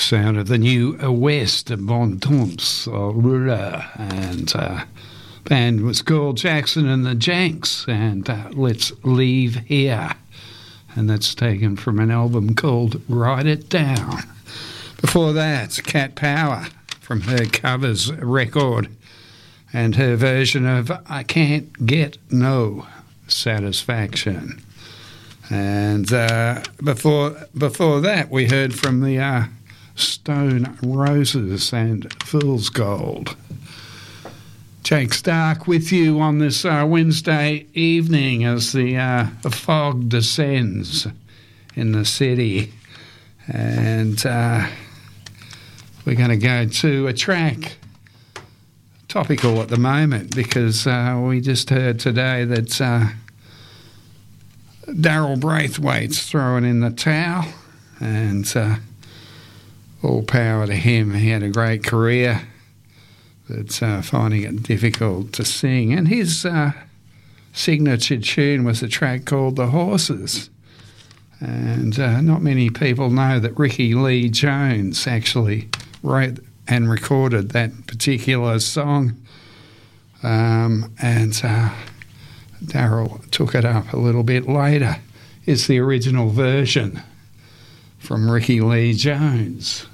sound of the New West, Bon Temps, and band was called Jackson and the Janks, and Let's Leave Here, and that's taken from an album called Write It Down. Before that, Cat Power from her covers record and her version of I Can't Get No Satisfaction. And before that, we heard from the Stone Roses and Fool's Gold. Jake Stark with you on this Wednesday evening as the fog descends in the city. And we're going to go to a track topical at the moment because we just heard today that Daryl Braithwaite's throwing in the towel, and all power to him. He had a great career, but finding it difficult to sing. And his signature tune was a track called The Horses. And not many people know that Ricky Lee Jones actually wrote and recorded that particular song. And Daryl took it up a little bit later. It's the original version from Ricky Lee Jones.